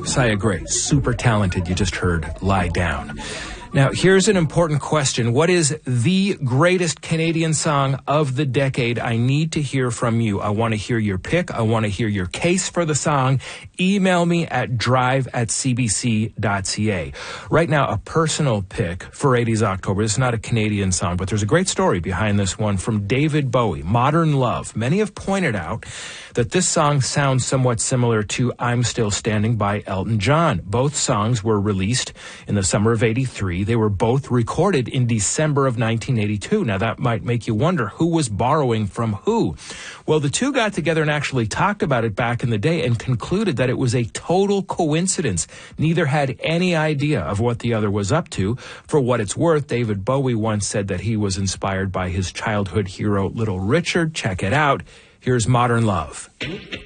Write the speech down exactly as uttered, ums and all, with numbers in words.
Saya Gray, super talented. You just heard Lie Down. Now, here's an important question. What is the greatest Canadian song of the decade? I need to hear from you. I want to hear your pick. I want to hear your case for the song. Email me at drive at c b c dot c a. Right now, a personal pick for eighties October. This is not a Canadian song, but there's a great story behind this one from David Bowie, Modern Love. Many have pointed out that this song sounds somewhat similar to I'm Still Standing by Elton John. Both songs were released in the summer of eighty-three. They were both recorded in December of nineteen eighty-two. Now, that might make you wonder who was borrowing from who. Well, the two got together and actually talked about it back in the day and concluded that it was a total coincidence. Neither had any idea of what the other was up to. For what it's worth, David Bowie once said that he was inspired by his childhood hero, Little Richard. Check it out. Here's Modern Love.